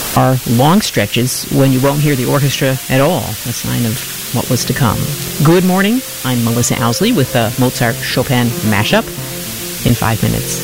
are long stretches when you won't hear the orchestra at all, a sign of what was to come. Good morning. I'm Melissa Owsley with a Mozart-Chopin mashup in 5 minutes.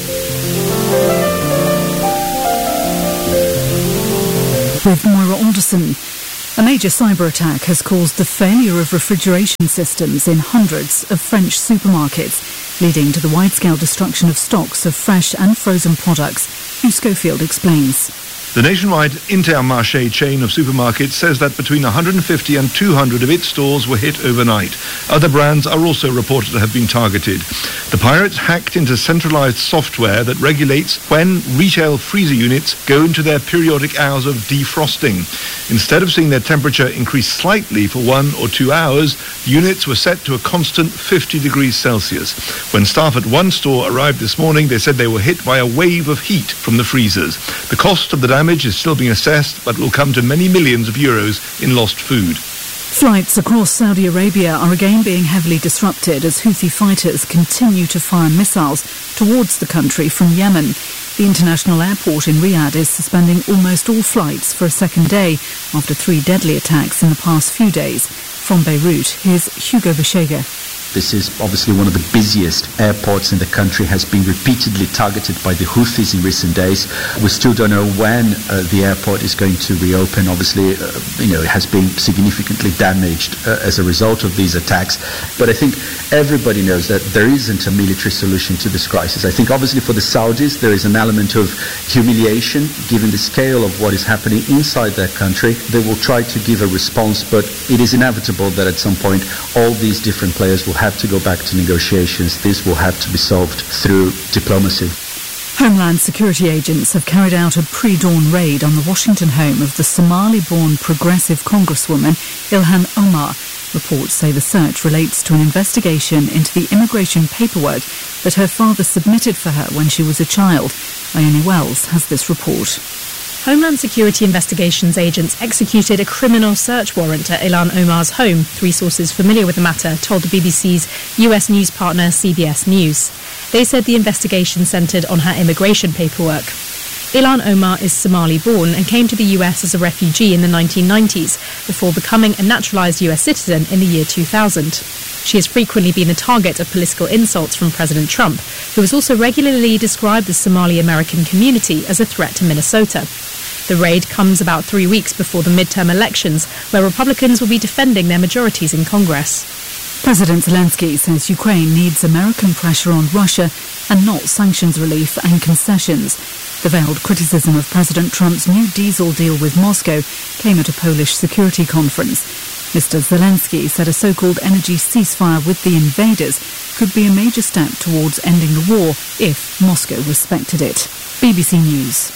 With Moira Alderson. A major cyber attack has caused the failure of refrigeration systems in hundreds of French supermarkets, leading to the wide-scale destruction of stocks of fresh and frozen products. Hugh Schofield explains. The nationwide Intermarché chain of supermarkets says that between 150 and 200 of its stores were hit overnight. Other brands are also reported to have been targeted. The pirates hacked into centralized software that regulates when retail freezer units go into their periodic hours of defrosting. Instead of seeing their temperature increase slightly for 1 or 2 hours, the units were set to a constant 50 degrees Celsius. When staff at one store arrived this morning, they said they were hit by a wave of heat from the freezers. The cost of the damage is still being assessed, but will come to many millions of euros in lost food. Flights across Saudi Arabia are again being heavily disrupted as Houthi fighters continue to fire missiles towards the country from Yemen. The international airport in Riyadh is suspending almost all flights for a second day after 3 deadly attacks in the past few days. From Beirut, here's Hugo Beshega. This is obviously one of the busiest airports in the country, has been repeatedly targeted by the Houthis in recent days. We still don't know when the airport is going to reopen. Obviously, it has been significantly damaged as a result of these attacks. But I think everybody knows that there isn't a military solution to this crisis. I think obviously for the Saudis, there is an element of humiliation given the scale of what is happening inside their country. They will try to give a response, but it is inevitable that at some point all these different players will have to go back to negotiations. This will have to be solved through diplomacy. Homeland Security agents have carried out a pre-dawn raid on the Washington home of the Somali-born progressive congresswoman Ilhan Omar. Reports say the search relates to an investigation into the immigration paperwork that her father submitted for her when she was a child. Ione Wells has this report. Homeland Security Investigations agents executed a criminal search warrant at Ilhan Omar's home. 3 sources familiar with the matter told the BBC's US news partner CBS News. They said the investigation centred on her immigration paperwork. Ilhan Omar is Somali-born and came to the US as a refugee in the 1990s before becoming a naturalised US citizen in the year 2000. She has frequently been the target of political insults from President Trump, who has also regularly described the Somali-American community as a threat to Minnesota. The raid comes about 3 weeks before the midterm elections, where Republicans will be defending their majorities in Congress. President Zelensky says Ukraine needs American pressure on Russia and not sanctions relief and concessions. The veiled criticism of President Trump's new diesel deal with Moscow came at a Polish security conference. Mr. Zelensky said a so-called energy ceasefire with the invaders could be a major step towards ending the war if Moscow respected it. BBC News.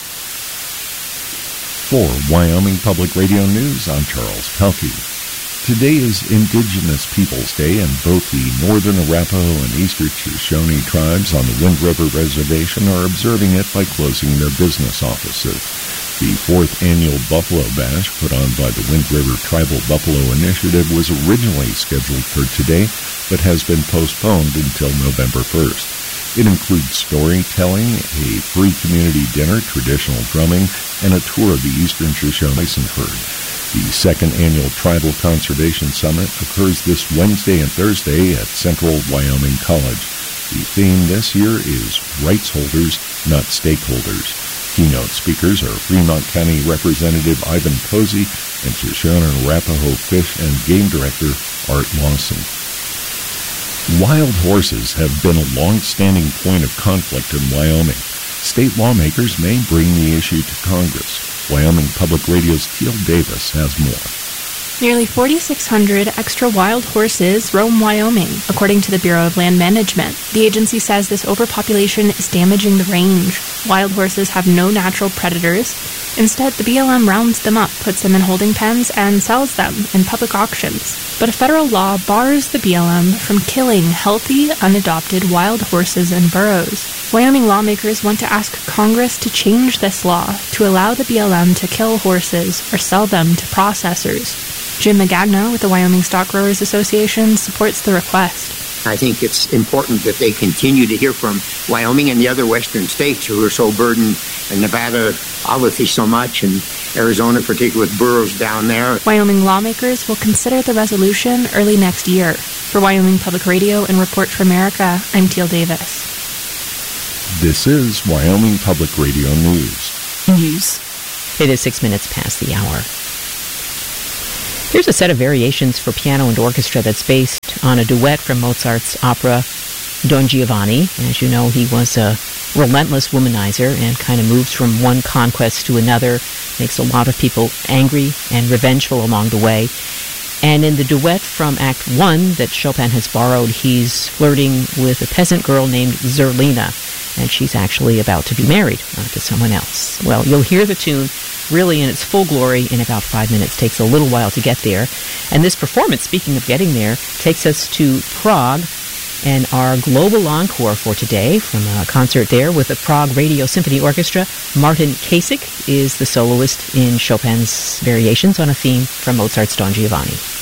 For Wyoming Public Radio News, I'm Charles Pelkey. Today is Indigenous Peoples Day, and both the Northern Arapaho and Eastern Shoshone tribes on the Wind River Reservation are observing it by closing their business offices. The 4th annual Buffalo Bash, put on by the Wind River Tribal Buffalo Initiative, was originally scheduled for today, but has been postponed until November 1st. It includes storytelling, a free community dinner, traditional drumming, and a tour of the Eastern Shoshone Bison herd. The 2nd annual Tribal Conservation Summit occurs this Wednesday and Thursday at Central Wyoming College. The theme this year is Rights Holders, Not Stakeholders. Keynote speakers are Fremont County Representative Ivan Posey and Shoshone and Arapaho Fish and Game Director Art Lawson. Wild horses have been a long-standing point of conflict in Wyoming. State lawmakers may bring the issue to Congress. Wyoming Public Radio's Teal Davis has more. Nearly 4,600 extra wild horses roam Wyoming, according to the Bureau of Land Management. The agency says this overpopulation is damaging the range. Wild horses have no natural predators. Instead, the BLM rounds them up, puts them in holding pens, and sells them in public auctions. But a federal law bars the BLM from killing healthy, unadopted wild horses in burrows. Wyoming lawmakers want to ask Congress to change this law to allow the BLM to kill horses or sell them to processors. Jim Magagno with the Wyoming Stock Growers Association supports the request. I think it's important that they continue to hear from Wyoming and the other western states who are so burdened, and Nevada, obviously so much, and Arizona, particularly with burros down there. Wyoming lawmakers will consider the resolution early next year. For Wyoming Public Radio and Report for America, I'm Teal Davis. This is Wyoming Public Radio News. It is 6 minutes past the hour. Here's a set of variations for piano and orchestra that's based on a duet from Mozart's opera Don Giovanni. As you know, he was a relentless womanizer and kind of moves from one conquest to another, makes a lot of people angry and revengeful along the way. And in the duet from Act 1 that Chopin has borrowed, he's flirting with a peasant girl named Zerlina, and she's actually about to be married to someone else. Well, you'll hear the tune really in its full glory in about 5 minutes. Takes a little while to get there. And this performance, speaking of getting there, takes us to Prague, and our global encore for today from a concert there with the Prague Radio Symphony Orchestra. Martin Kasich is the soloist in Chopin's variations on a theme from Mozart's Don Giovanni.